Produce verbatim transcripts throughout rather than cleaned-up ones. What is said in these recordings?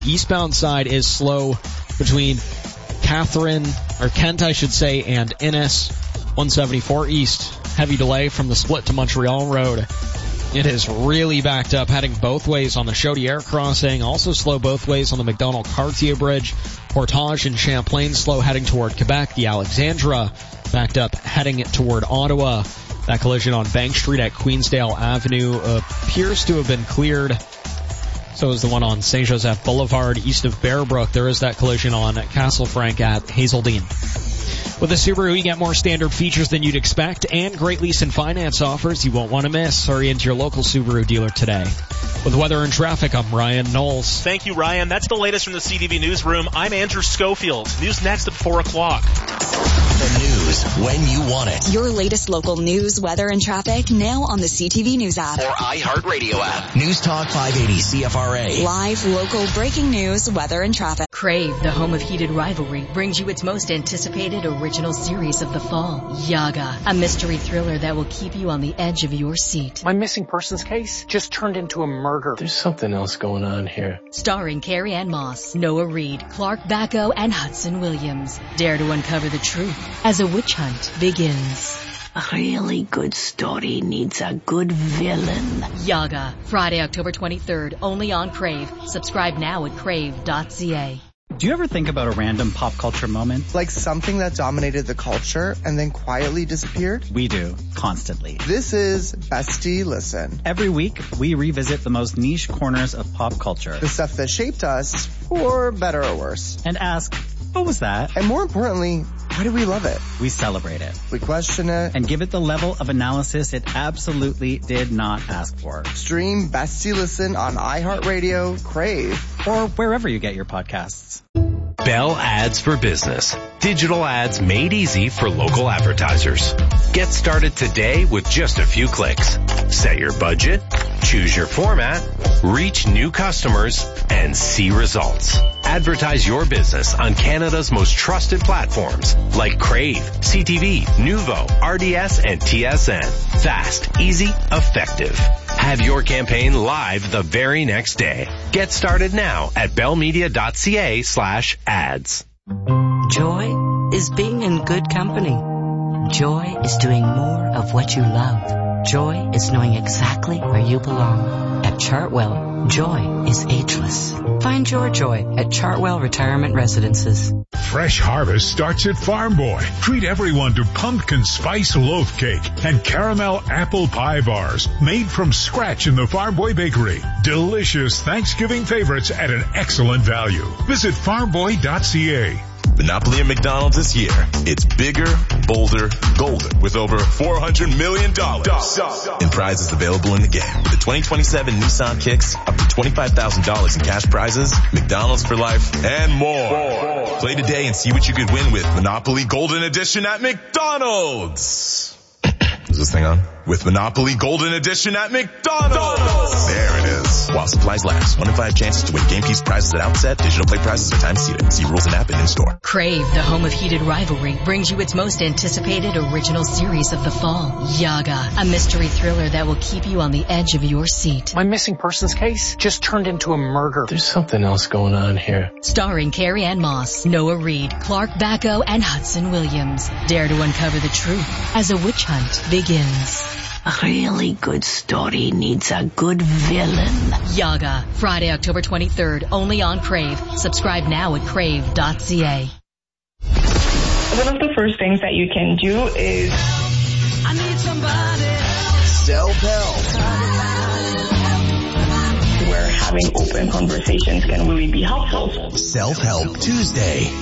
Eastbound side is slow between Catherine, or Kent, I should say, and Innes. one seventy-four East. Heavy delay from the split to Montreal Road. It is really backed up, heading both ways on the Chaudière crossing. Also slow both ways on the McDonald-Cartier Bridge. Portage and Champlain slow heading toward Quebec. The Alexandra backed up heading toward Ottawa. That collision on Bank Street at Queensdale Avenue appears to have been cleared. So is the one on Saint Joseph Boulevard east of Bearbrook. There is that collision on Castle Frank at Hazeldean. With a Subaru, you get more standard features than you'd expect and great lease and finance offers you won't want to miss. Hurry into your local Subaru dealer today. With weather and traffic, I'm Ryan Knowles. Thank you, Ryan. That's the latest from the C T V Newsroom. I'm Andrew Schofield. News next at four o'clock. The news when you want it. Your latest local news, weather, and traffic now on the C T V News app. Or iHeartRadio app. News Talk five eighty C F R A. Live, local, breaking news, weather, and traffic. Crave, the home of heated rivalry, brings you its most anticipated original series of the fall, Yaga, a mystery thriller that will keep you on the edge of your seat. My missing persons case just turned into a murder. There's something else going on here. Starring Carrie Ann Moss, Noah Reid, Clark Bacco, and Hudson Williams. Dare to uncover the truth as a witch hunt begins. A really good story needs a good villain. Yaga, Friday, October twenty-third, only on Crave. Subscribe now at crave dot c a. Do you ever think about a random pop culture moment? Like something that dominated the culture and then quietly disappeared? We do, constantly. This is Bestie Listen. Every week, we revisit the most niche corners of pop culture. The stuff that shaped us, for better or worse. And ask, what was that? And more importantly, why do we love it? We celebrate it. We question it. And give it the level of analysis it absolutely did not ask for. Stream Bestie Listen on iHeartRadio, Crave, or wherever you get your podcasts. Bell Ads for Business. Digital ads made easy for local advertisers. Get started today with just a few clicks. Set your budget, choose your format, reach new customers, and see results. Advertise your business on Canada's most trusted platforms like Crave, C T V, Nuvo, R D S, and T S N. Fast, easy, effective. Have your campaign live the very next day. Get started now at bellmedia.ca slash ads. Joy is being in good company. Joy is doing more of what you love. Joy is knowing exactly where you belong. At Chartwell, joy is ageless. Find your joy at Chartwell Retirement Residences. Fresh harvest starts at Farm Boy. Treat everyone to pumpkin spice loaf cake and caramel apple pie bars made from scratch in the Farm Boy Bakery. Delicious Thanksgiving favorites at an excellent value. Visit farm boy dot c a. Monopoly at McDonald's is here. It's bigger, bolder, golden with over four hundred million dollars in prizes available in the game. The twenty twenty-seven Nissan Kicks, up to twenty-five thousand dollars in cash prizes, McDonald's for life, and more. Play today and see what you could win with Monopoly Golden Edition at McDonald's. Is this thing on? With Monopoly Golden Edition at McDonald's. There it is. While supplies last. One in five chances to win game piece prizes at outset. Digital play prizes are time seated. See rules and app and in store. Crave, the home of heated rivalry, brings you its most anticipated original series of the fall, Yaga, a mystery thriller that will keep you on the edge of your seat. My missing persons case just turned into a murder. There's something else going on here. Starring Carrie Ann Moss, Noah Reid, Clark Bacco, and Hudson Williams. Dare to uncover the truth as a witch hunt begins. A really good story needs a good villain. Yaga, Friday, October twenty-third, only on Crave. Subscribe now at crave dot c a. One of the first things that you can do is I need somebody. Self-help. Where having open conversations can really be helpful. Self-Help Tuesday.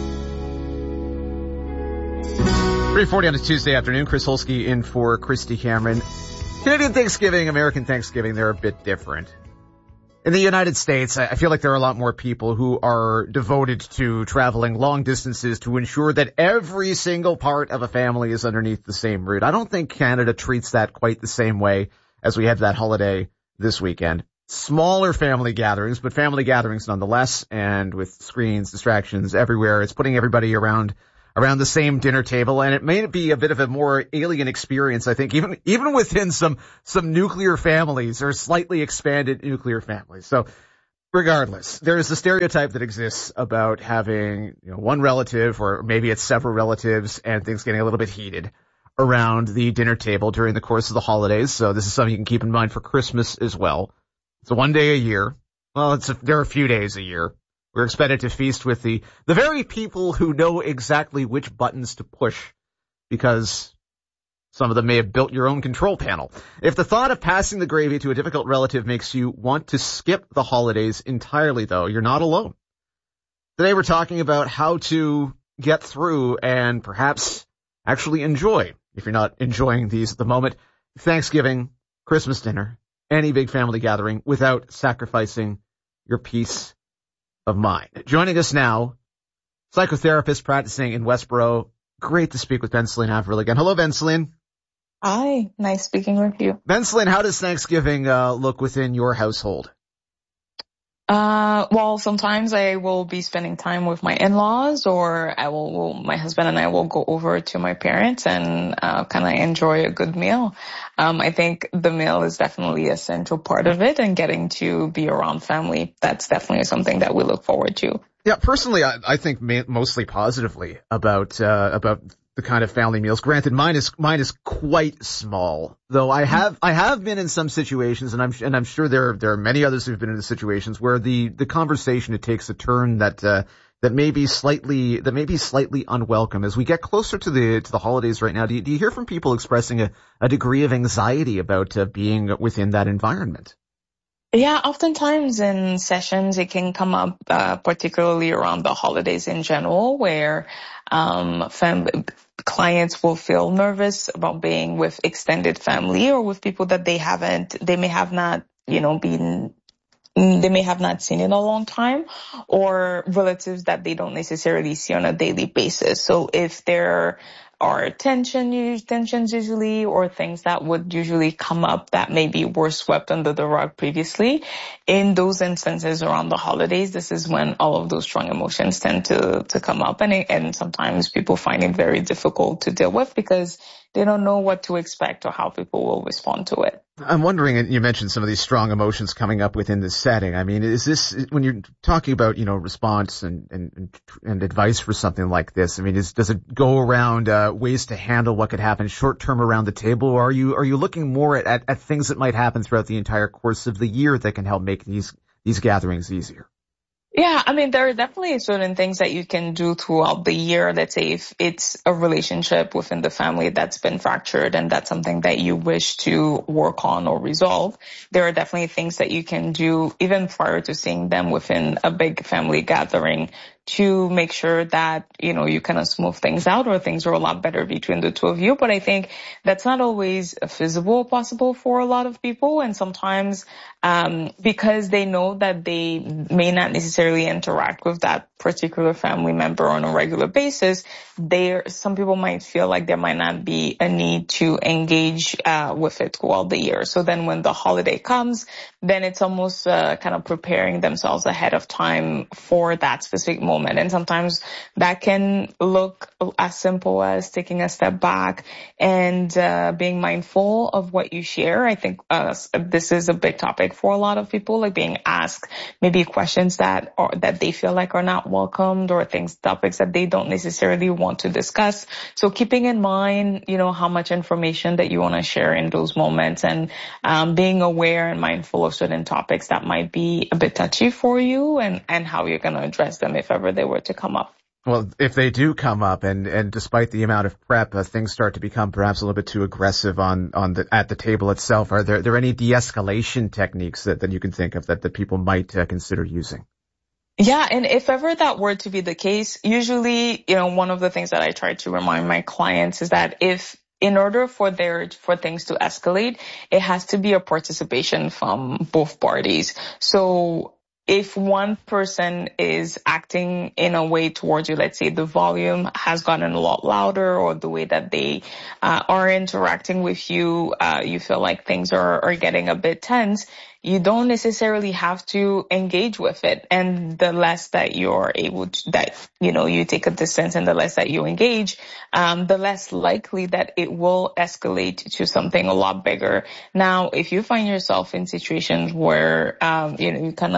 three forty on a Tuesday afternoon. Chris Holsky in for Christy Cameron. Canadian Thanksgiving, American Thanksgiving, they're a bit different. In the United States, I feel like there are a lot more people who are devoted to traveling long distances to ensure that every single part of a family is underneath the same roof. I don't think Canada treats that quite the same way as we have that holiday this weekend. Smaller family gatherings, but family gatherings nonetheless, and with screens, distractions everywhere. It's putting everybody around around the same dinner table, and it may be a bit of a more alien experience, I think, even even within some some nuclear families or slightly expanded nuclear families. So Regardless, there is a stereotype that exists about having, you know, one relative, or maybe it's several relatives, and things getting a little bit heated around the dinner table during the course of the holidays. So this is something you can keep in mind for Christmas as well. It's a one day a year. Well, it's a, there are a few days a year. We're expected to feast with the, the very people who know exactly which buttons to push, because some of them may have built your own control panel. If the thought of passing the gravy to a difficult relative makes you want to skip the holidays entirely, though, you're not alone. Today we're talking about how to get through and perhaps actually enjoy, if you're not enjoying these at the moment, Thanksgiving, Christmas dinner, any big family gathering without sacrificing your peace of mind. Joining us now, psychotherapist practicing in Westboro. Great to speak with Ben-Celine Averill again. Hello, Ben-Celine. Hi, nice speaking with you. Ben-Celine, how does Thanksgiving uh, look within your household? Uh, well, sometimes I will be spending time with my in-laws, or I will, will my husband and I will go over to my parents and uh, kind of enjoy a good meal. Um, I think the meal is definitely a central part of it, and getting to be around family, that's definitely something that we look forward to. Yeah, personally, I, I think ma- mostly positively about uh, about the kind of family meals. Granted, mine is mine is quite small, though. I have I have been in some situations, and I'm and I'm sure there there are many others who've been in situations where the the conversation it takes a turn that uh, that may be slightly that may be slightly unwelcome. As we get closer to the to the holidays right now, do you, do you hear from people expressing a, a degree of anxiety about uh, being within that environment? Yeah, oftentimes in sessions it can come up, uh, particularly around the holidays in general, where um family clients will feel nervous about being with extended family or with people that they haven't, they may have not, you know, been, they may have not seen in a long time, or relatives that they don't necessarily see on a daily basis. So if there are tension, tensions usually, or things that would usually come up that maybe were swept under the rug previously, in those instances around the holidays, this is when all of those strong emotions tend to, to come up. And, and sometimes people find it very difficult to deal with because they don't know what to expect or how people will respond to it. I'm wondering, and you mentioned some of these strong emotions coming up within this setting. I mean, is this, when you're talking about, you know, response and, and, and advice for something like this, I mean, is, does it go around, uh, ways to handle what could happen short term around the table? Or are you, are you looking more at, at, at things that might happen throughout the entire course of the year that can help make these, these gatherings easier? Yeah, I mean, there are definitely certain things that you can do throughout the year. Let's say if it's a relationship within the family that's been fractured and that's something that you wish to work on or resolve, there are definitely things that you can do even prior to seeing them within a big family gathering to make sure that, you know, you kind of smooth things out or things are a lot better between the two of you. But I think that's not always feasible or possible for a lot of people. And sometimes um because they know that they may not necessarily interact with that particular family member on a regular basis, there some people might feel like there might not be a need to engage uh with it throughout the year. So then when the holiday comes, then it's almost uh, kind of preparing themselves ahead of time for that specific moment. And sometimes that can look as simple as taking a step back and uh being mindful of what you share. I think uh this is a big topic for a lot of people, like being asked maybe questions that are that they feel like are not welcomed, or things, topics that they don't necessarily want to discuss. So keeping in mind, you know, how much information that you want to share in those moments, and um being aware and mindful of certain topics that might be a bit touchy for you, and and how you're going to address them if ever they were to come up. Well, if they do come up, and, and despite the amount of prep, uh, things start to become perhaps a little bit too aggressive on, on the, at the table itself, are there, there any de-escalation techniques that, that you can think of that, that people might uh, consider using? Yeah, and if ever that were to be the case, usually, you know, one of the things that I try to remind my clients is that if in order for there, for things to escalate, it has to be a participation from both parties. So if one person is acting in a way towards you, let's say the volume has gotten a lot louder, or the way that they uh, are interacting with you, uh, you feel like things are, are getting a bit tense, you don't necessarily have to engage with it. And the less that you're able to, that, you know, you take a distance, and the less that you engage, um, the less likely that it will escalate to something a lot bigger. Now, if you find yourself in situations where, um, you know, you kind of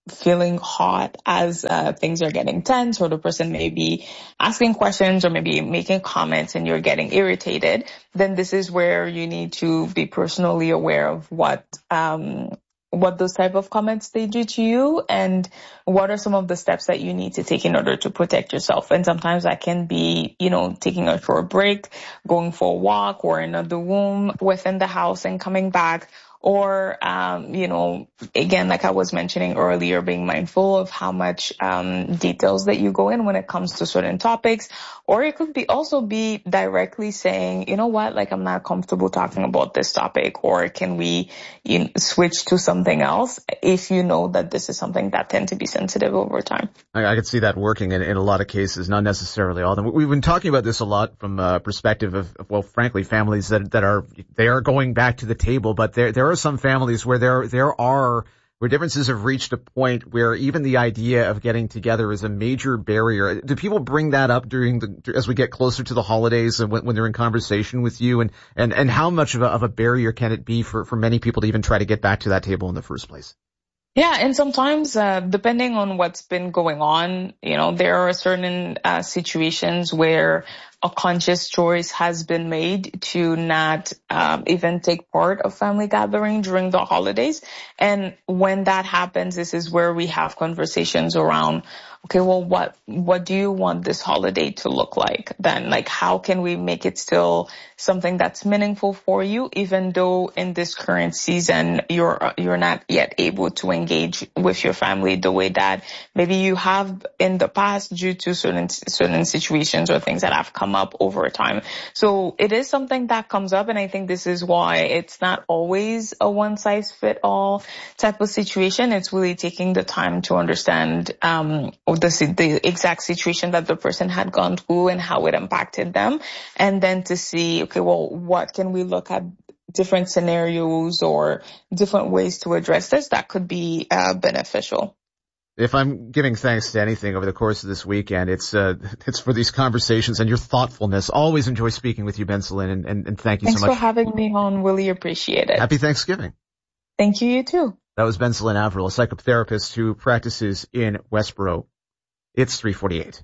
feeling hot as uh, things are getting tense, or the person may be asking questions or maybe making comments and you're getting irritated, then this is where you need to be personally aware of what um what those type of comments they do to you and what are some of the steps that you need to take in order to protect yourself. And sometimes that can be, you know, taking a short break, going for a walk or in another room within the house and coming back. Or, um, you know, again, like I was mentioning earlier, being mindful of how much um, details that you go in when it comes to certain topics. Or it could be also be directly saying, you know what, like I'm not comfortable talking about this topic, or can we you know, switch to something else if you know that this is something that tend to be sensitive over time. I, I could see that working in, in a lot of cases, not necessarily all of them. We've been talking about this a lot from a perspective of, of well, frankly, families that that are they are going back to the table, but there there are some families where there there are where differences have reached a point where even the idea of getting together is a major barrier. Do people bring that up during the as we get closer to the holidays and when, when they're in conversation with you? And and and how much of a, of a barrier can it be for for many people to even try to get back to that table in the first place? Yeah, and sometimes, uh, depending on what's been going on, you know, there are certain uh, situations where a conscious choice has been made to not um, even take part of family gathering during the holidays. And when that happens, this is where we have conversations around, okay, well, what what do you want this holiday to look like then? Like, how can we make it still something that's meaningful for you, even though in this current season you're you're not yet able to engage with your family the way that maybe you have in the past due to certain certain situations or things that have come up over time. So it is something that comes up, and I think this is why it's not always a one-size-fit-all type of situation. It's really taking the time to understand um the, the exact situation that the person had gone through and how it impacted them, and then to see, okay, well, what can we look at different scenarios or different ways to address this that could be uh, beneficial. If I'm giving thanks to anything over the course of this weekend, it's uh, it's for these conversations and your thoughtfulness. Always enjoy speaking with you, Bensalyn, and, and, and thank you Thanks so much. Thanks for having me on. Really appreciate it. Happy Thanksgiving. Thank you, you too. That was Bensalyn Averill, a psychotherapist who practices in Westboro. It's three forty-eight.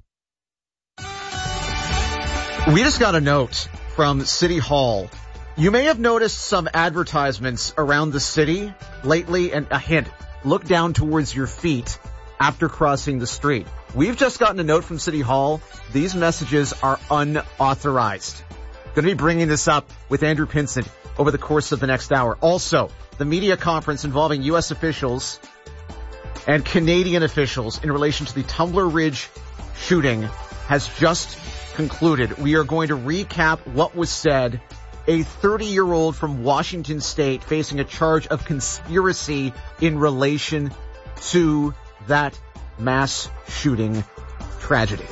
We just got a note from City Hall. You may have noticed some advertisements around the city lately, and a hint, look down towards your feet after crossing the street. We've just gotten a note from City Hall. These messages are unauthorized. Going to be bringing this up with Andrew Pinson over the course of the next hour. Also, the media conference involving U S officials and Canadian officials in relation to the Tumbler Ridge shooting has just concluded. We are going to recap what was said. A thirty-year-old from Washington State facing a charge of conspiracy in relation to that mass shooting tragedy.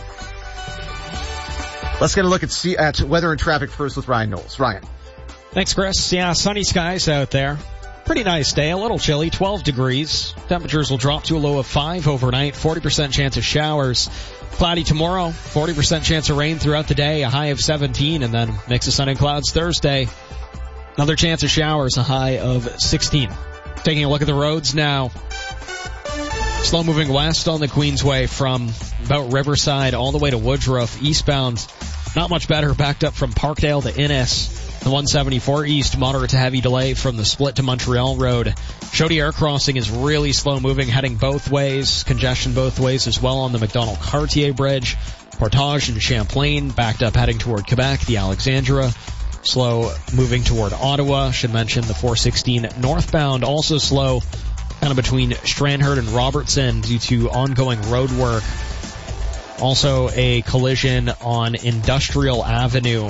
Let's get a look at, see, at weather and traffic first with Ryan Knowles. Ryan. Thanks, Chris. Yeah, sunny skies out there. Pretty nice day, a little chilly, twelve degrees. Temperatures will drop to a low of five overnight, forty percent chance of showers. Cloudy tomorrow, forty percent chance of rain throughout the day, a high of seventeen, and then mix of sun and clouds Thursday. Another chance of showers, a high of sixteen. Taking a look at the roads now. Slow moving west on the Queensway from about Riverside all the way to Woodruff, eastbound. Not much better, backed up from Parkdale to Innis. The one seventy-four east, moderate to heavy delay from the split to Montreal Road. Chaudière crossing is really slow moving, heading both ways. Congestion both ways as well on the McDonald-Cartier Bridge. Portage and Champlain, backed up heading toward Quebec, the Alexandra. Slow moving toward Ottawa. Should mention the four sixteen northbound, also slow kind of between Stranraer and Robertson due to ongoing road work. Also a collision on Industrial Avenue,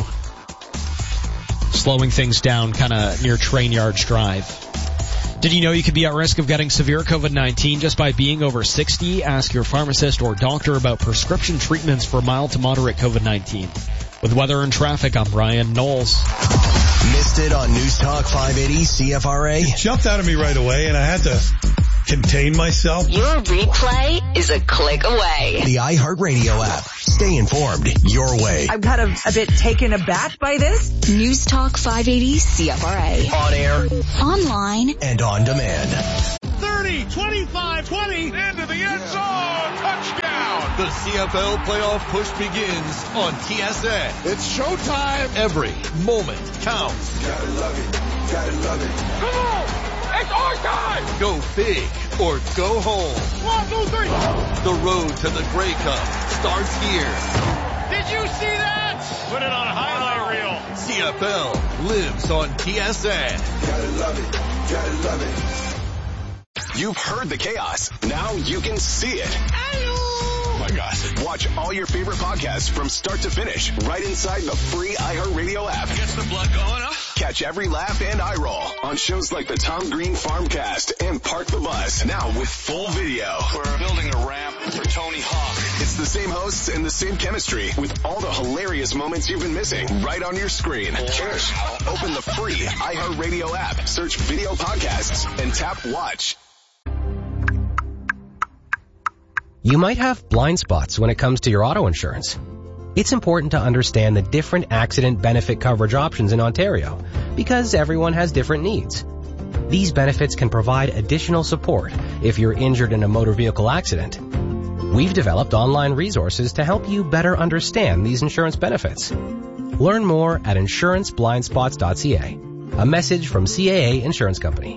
slowing things down kind of near Train Yards Drive. Did you know you could be at risk of getting severe COVID nineteen just by being over sixty? Ask your pharmacist or doctor about prescription treatments for mild to moderate COVID nineteen. With weather and traffic, I'm Ryan Knowles. Missed it on News Talk five eighty C F R A? It jumped out of me right away, and I had to contain myself. Your replay is a click away. The iHeartRadio app. Stay informed your way. I'm kind of a bit taken aback by this. News Talk five eighty C F R A. On air, online, and on demand. Third thirty, twenty-five, twenty, into the end zone. Touchdown. The C F L playoff push begins on T S N. It's showtime. Every moment counts. Gotta love it. Gotta love it. Come on. It's our time. Go big or go home. One, two, three. The road to the Grey Cup starts here. Did you see that? Put it on a highlight reel. C F L lives on T S N. Gotta love it. Gotta love it. You've heard the chaos. Now you can see it. Oh my gosh. Watch all your favorite podcasts from start to finish right inside the free iHeartRadio app. Gets the blood going, huh? Catch every laugh and eye roll on shows like the Tom Green Farmcast and Park the Bus. Now with full video. We're building a ramp for Tony Hawk. It's the same hosts and the same chemistry with all the hilarious moments you've been missing right on your screen. Just open the free iHeartRadio app, search video podcasts, and tap watch. You might have blind spots when it comes to your auto insurance. It's important to understand the different accident benefit coverage options in Ontario because everyone has different needs. These benefits can provide additional support if you're injured in a motor vehicle accident. We've developed online resources to help you better understand these insurance benefits. Learn more at insurance blind spots dot c a. A message from C A A Insurance Company.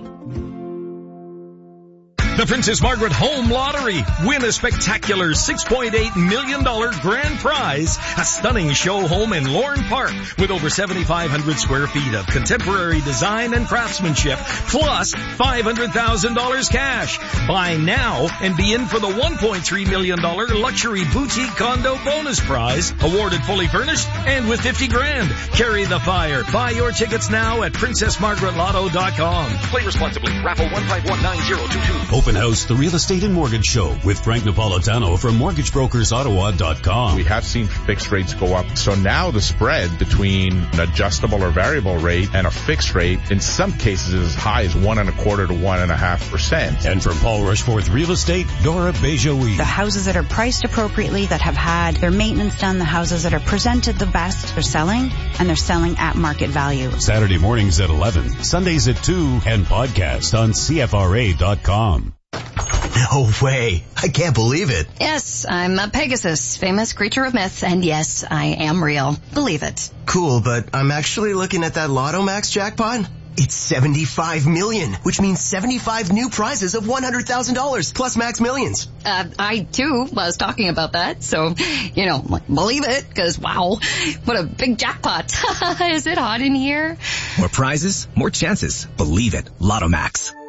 The Princess Margaret Home Lottery. Win a spectacular six point eight million dollars grand prize. A stunning show home in Lorne Park with over seventy-five hundred square feet of contemporary design and craftsmanship, plus five hundred thousand dollars cash. Buy now and be in for the one point three million dollars luxury boutique condo bonus prize, awarded fully furnished and with fifty grand. Carry the fire. Buy your tickets now at princess margaret lotto dot com. Play responsibly. Raffle one five one nine zero two two. Open House, the Real Estate and Mortgage Show with Frank Napolitano from mortgage brokers ottawa dot com. We have seen fixed rates go up. So now the spread between an adjustable or variable rate and a fixed rate in some cases is as high as one and a quarter to one and a half percent. And from Paul Rushforth Real Estate, Dora Bejoui. The houses that are priced appropriately, that have had their maintenance done, the houses that are presented the best, they're selling, and they're selling at market value. Saturday mornings at eleven, Sundays at two, and podcast on C F R A dot com. No way. I can't believe it. Yes, I'm a Pegasus, famous creature of myth, and yes, I am real. Believe it. Cool, but I'm actually looking at that Lotto Max jackpot. It's seventy-five million, which means seventy-five new prizes of one hundred thousand dollars plus Max Millions. Uh, I too was talking about that, so, you know, believe it, because wow, what a big jackpot. Is it hot in here? More prizes, more chances. Believe it. Lotto Max.